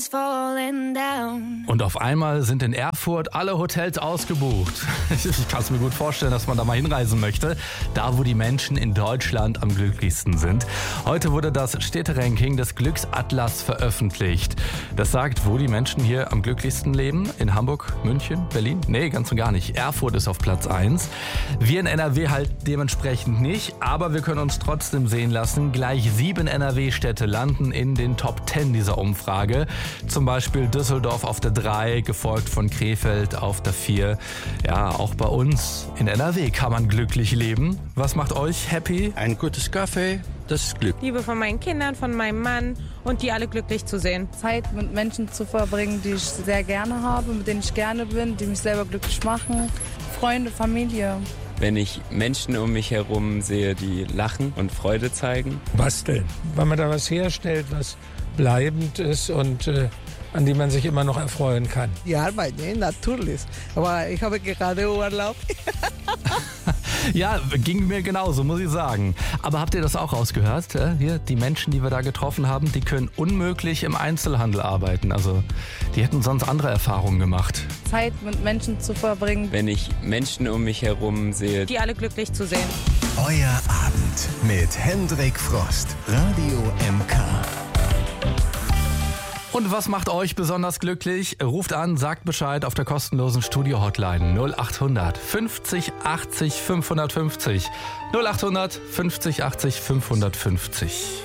Und auf einmal sind in Erfurt alle Hotels ausgebucht. Ich kann es mir gut vorstellen, dass man da mal hinreisen möchte. Da, wo die Menschen in Deutschland am glücklichsten sind. Heute wurde das Städteranking des Glücksatlas veröffentlicht. Das sagt, wo die Menschen hier am glücklichsten leben. In Hamburg, München, Berlin? Nee, ganz und gar nicht. Erfurt ist auf Platz 1. Wir in NRW halt dementsprechend nicht. Aber wir können uns trotzdem sehen lassen. Gleich 7 NRW-Städte landen in den Top 10 dieser Umfrage. Zum Beispiel Düsseldorf auf der 3, gefolgt von Krefeld auf der 4. Ja, auch bei uns in NRW kann man glücklich leben. Was macht euch happy? Ein gutes Kaffee, das ist Glück. Liebe von meinen Kindern, von meinem Mann und die alle glücklich zu sehen. Zeit mit Menschen zu verbringen, die ich sehr gerne habe, mit denen ich gerne bin, die mich selber glücklich machen. Freunde, Familie. Wenn ich Menschen um mich herum sehe, die lachen und Freude zeigen. Basteln, weil man da was herstellt, was bleibend ist und an die man sich immer noch erfreuen kann. Die Arbeit, natürlich. Aber ich habe gerade Urlaub. Ja, ging mir genauso, muss ich sagen. Aber habt ihr das auch rausgehört? Hier, die Menschen, die wir da getroffen haben, die können unmöglich im Einzelhandel arbeiten. Also, die hätten sonst andere Erfahrungen gemacht. Zeit mit Menschen zu verbringen. Wenn ich Menschen um mich herum sehe, die alle glücklich zu sehen. Euer Abend mit Hendrik Frost. Radio MK. Und was macht euch besonders glücklich? Ruft an, sagt Bescheid auf der kostenlosen Studio-Hotline 0800 50 80 550. 0800 50 80 550.